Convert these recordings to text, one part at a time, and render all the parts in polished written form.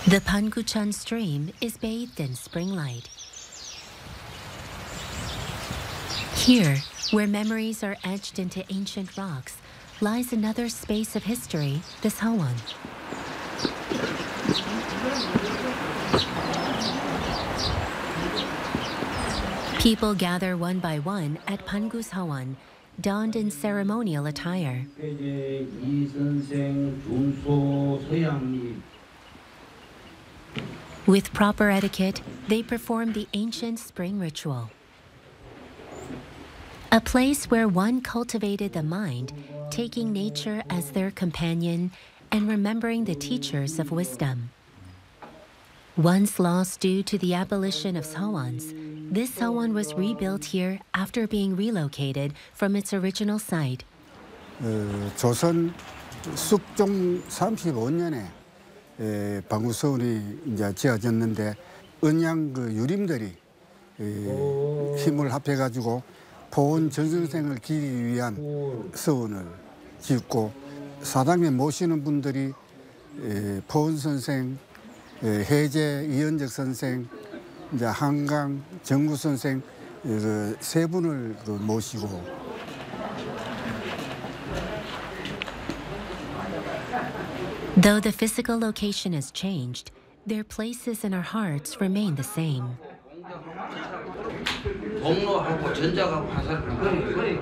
The Panguchon stream is bathed in spring light. Here, where memories are etched into ancient rocks, lies another space of history, the Sawon. People gather one by one at Pangu Sawon, donned in ceremonial attire. With proper etiquette, they perform the ancient spring ritual. A place where one cultivated the mind, taking nature as their companion and remembering the teachers of wisdom. Once lost due to the abolition of Sawons, this Sawon was rebuilt here after being relocated from its original site. 조선 숙종 35년에 방구서원이 이제 지어졌는데 은양 그 유림들이 힘을 합해가지고 포원 전선생을 기리기 위한 서원을 짓고 사당에 모시는 분들이 포원 선생, 해제 이현적 선생, 이제 한강 정구 선생 세 분을 모시고. Though the physical location has changed, their places in our hearts remain the same. 공로하고 전작하고 화살을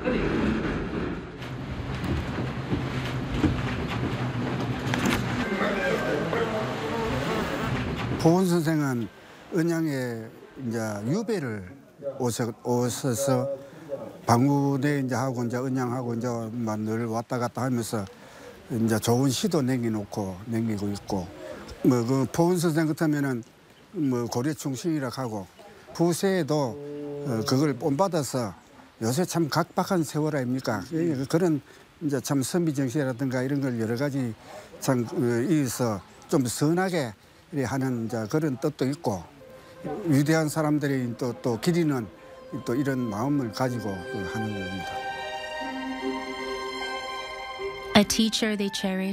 포원 선생은 은양에 이제 유배를 오셔서 방구대 이제 하고 이제 은양하고 이제 늘 왔다 갔다 하면서 이제 좋은 시도 남기고 있고 뭐 그 포원 선생 같으면은 뭐 고려 충신이라 하고 부세에도 그걸 본받아서 요새 참 각박한 세월 아닙니까? 그런 이제 참 선비 정신이라든가 이런 걸 여러 가지 참 이어서 좀 선하게 하는 이제 그런 뜻도 있고 위대한 사람들이 또 기리는 또 이런 마음을 가지고 하는 겁니다. A teacher they cherish